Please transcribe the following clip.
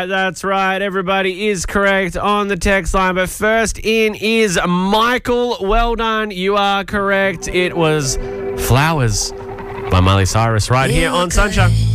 That's right. Everybody is correct on the text line. But first in is Michael. Well done. You are correct. It was Flowers by Miley Cyrus right here on Sunshine.